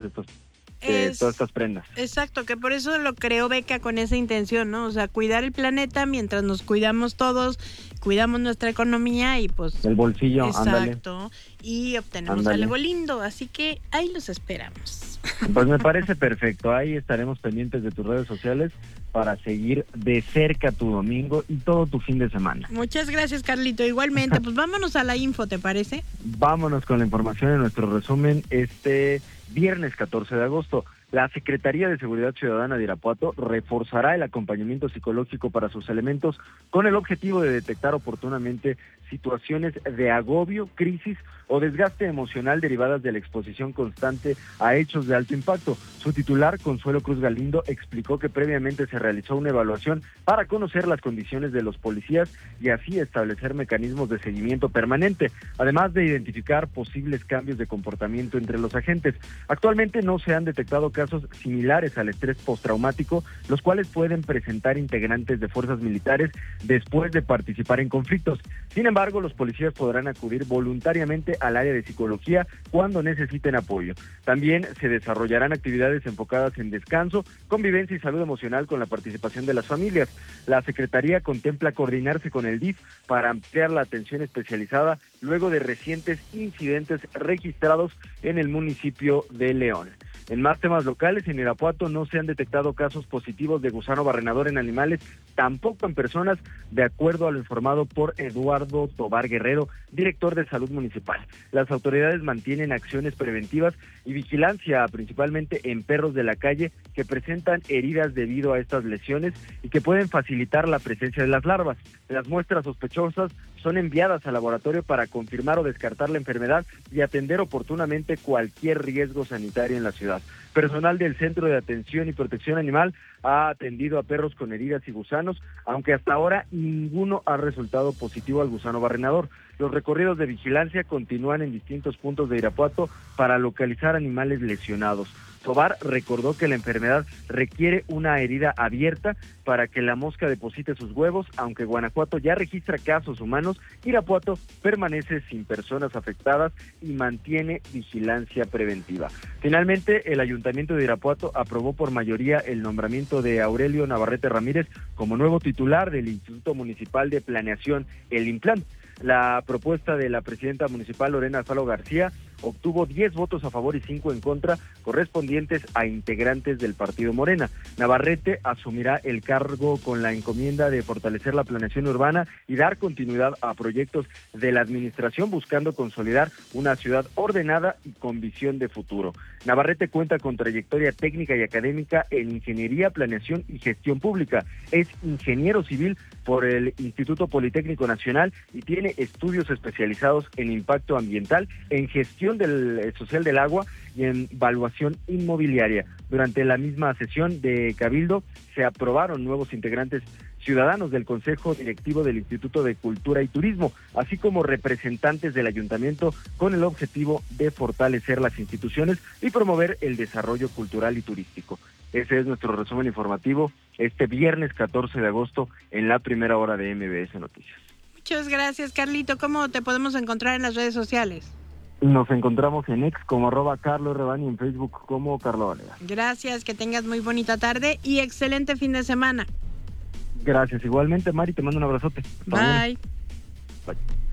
todas estas prendas. Exacto, que por eso lo creó Beca con esa intención, ¿no? O sea, cuidar el planeta mientras nos cuidamos todos, cuidamos nuestra economía y pues... El bolsillo, exacto, ándale. Y obtenemos algo lindo, así que ahí los esperamos. Pues me parece perfecto, ahí estaremos pendientes de tus redes sociales para seguir de cerca tu domingo y todo tu fin de semana. Muchas gracias, Carlito. Igualmente, pues vámonos a la info, ¿te parece? Vámonos con la información en nuestro resumen este viernes 14 de agosto. La Secretaría de Seguridad Ciudadana de Irapuato reforzará el acompañamiento psicológico para sus elementos con el objetivo de detectar oportunamente situaciones de agobio, crisis o desgaste emocional derivadas de la exposición constante a hechos de alto impacto. Su titular, Consuelo Cruz Galindo, explicó que previamente se realizó una evaluación para conocer las condiciones de los policías y así establecer mecanismos de seguimiento permanente, además de identificar posibles cambios de comportamiento entre los agentes. Actualmente no se han detectado casos similares al estrés postraumático, los cuales pueden presentar integrantes de fuerzas militares después de participar en conflictos. Sin embargo, los policías podrán acudir voluntariamente al área de psicología cuando necesiten apoyo. También se desarrollarán actividades enfocadas en descanso, convivencia y salud emocional con la participación de las familias. La Secretaría contempla coordinarse con el DIF para ampliar la atención especializada luego de recientes incidentes registrados en el municipio de León. En más temas locales, en Irapuato no se han detectado casos positivos de gusano barrenador en animales, tampoco en personas, de acuerdo a lo informado por Eduardo Tobar Guerrero, director de Salud Municipal. Las autoridades mantienen acciones preventivas y vigilancia, principalmente en perros de la calle que presentan heridas debido a estas lesiones y que pueden facilitar la presencia de las larvas. Las muestras sospechosas son enviadas al laboratorio para confirmar o descartar la enfermedad y atender oportunamente cualquier riesgo sanitario en la ciudad. Personal del Centro de Atención y Protección Animal ha atendido a perros con heridas y gusanos, aunque hasta ahora ninguno ha resultado positivo al gusano barrenador. Los recorridos de vigilancia continúan en distintos puntos de Irapuato para localizar animales lesionados. Tobar recordó que la enfermedad requiere una herida abierta para que la mosca deposite sus huevos, aunque Guanajuato ya registra casos humanos. Irapuato permanece sin personas afectadas y mantiene vigilancia preventiva. Finalmente, el Ayuntamiento de Irapuato aprobó por mayoría el nombramiento de Aurelio Navarrete Ramírez como nuevo titular del Instituto Municipal de Planeación, el INPLAN. La propuesta de la presidenta municipal, Lorena Alfaro García, obtuvo 10 votos a favor y 5 en contra, correspondientes a integrantes del partido Morena. Navarrete asumirá el cargo con la encomienda de fortalecer la planeación urbana y dar continuidad a proyectos de la administración, buscando consolidar una ciudad ordenada y con visión de futuro. Navarrete cuenta con trayectoria técnica y académica en ingeniería, planeación y gestión pública. Es ingeniero civil por el Instituto Politécnico Nacional y tiene estudios especializados en impacto ambiental, en gestión social del agua y en evaluación inmobiliaria. Durante la misma sesión de Cabildo se aprobaron nuevos integrantes ciudadanos del Consejo Directivo del Instituto de Cultura y Turismo, así como representantes del ayuntamiento, con el objetivo de fortalecer las instituciones y promover el desarrollo cultural y turístico. Ese es nuestro resumen informativo este viernes 14 de agosto en la primera hora de MBS Noticias. Muchas gracias, Carlito. ¿Cómo te podemos encontrar en las redes sociales? Nos encontramos en X como @CarloRebani y en Facebook como Carlo Valera. Gracias, que tengas muy bonita tarde y excelente fin de semana. Gracias, igualmente, Mari, te mando un abrazote. Bye. Bye.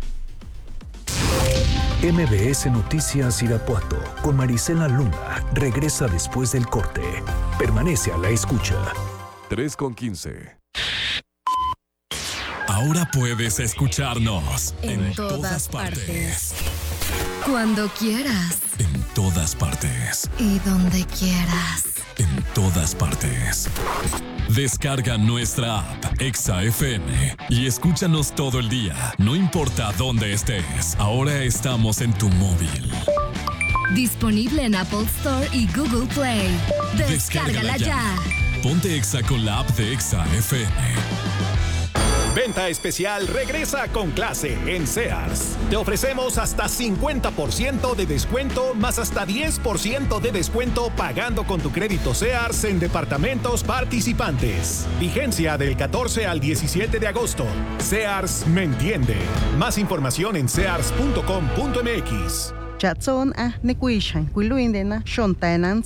MBS Noticias Irapuato con Marisela Luna regresa después del corte. Permanece a la escucha. 3:15. Ahora puedes escucharnos en todas partes. Cuando quieras. En todas partes. Y donde quieras. En todas partes. Descarga nuestra app Exa FM y escúchanos todo el día, no importa dónde estés. Ahora estamos en tu móvil. Disponible en Apple Store y Google Play. Descárgala ya. Ponte Exa con la app de Exa FM. Venta especial regresa con clase en Sears. Te ofrecemos hasta 50% de descuento más hasta 10% de descuento pagando con tu crédito Sears en departamentos participantes. Vigencia del 14 al 17 de agosto. Sears me entiende. Más información en sears.com.mx. Chatson a nekuishan, Quiluindena, Shontanan,